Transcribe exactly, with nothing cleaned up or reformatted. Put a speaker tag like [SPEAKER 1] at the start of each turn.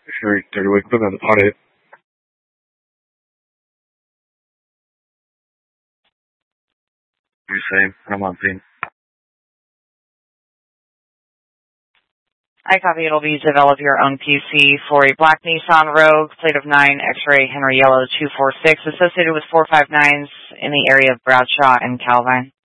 [SPEAKER 1] Sure, thirty way, put on the audit. You say, I'm on scene.
[SPEAKER 2] I copy. It'll be develop your own P C for a black Nissan Rogue, plate of nine, X-ray, Henry Yellow two four six, associated with four five nines in the area of Bradshaw and Calvine.